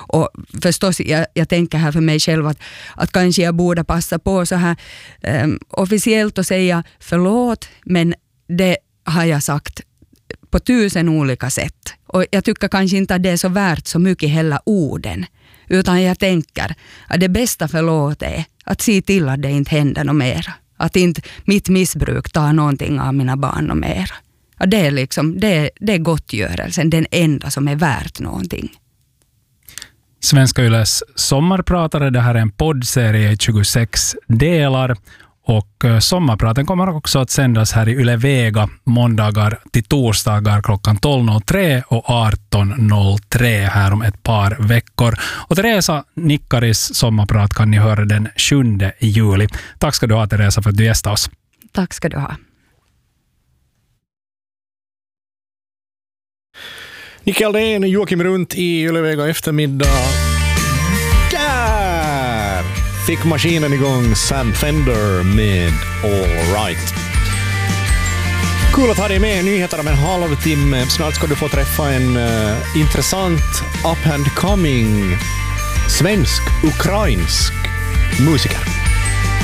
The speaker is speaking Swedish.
Och förstås, jag tänker här för mig själv att kanske jag borde passa på så här officiellt och säga förlåt, men det har jag sagt på 1000 olika sätt. Och jag tycker kanske inte att det är så värt så mycket heller orden. Utan jag tänker att det bästa förlåt är att se till att det inte händer något mera. Att inte mitt missbruk tar någonting av mina barn och mera. Och det är liksom, det är gottgörelsen, den enda som är värt någonting. Svenska Yles sommarpratare, det här är en poddserie i 26 delar. Och sommarpraten kommer också att sändas här i Yle Vega måndagar till torsdagar klockan 12.03 och 18.03 här om ett par veckor. Och Teresa Nikkaris sommarprat kan ni höra den 7 juli. Tack ska du ha, Teresa, för att du gästade oss. Tack ska du ha. Nicke Aldén, Joakim Runt i Yle Vega eftermiddag. Där fick maskinen igång Sam Fender med All Right. Kul att ha dig med. Nyheter om en halvtimme. Snart ska du få träffa en intressant up and coming svensk-ukrainsk musiker.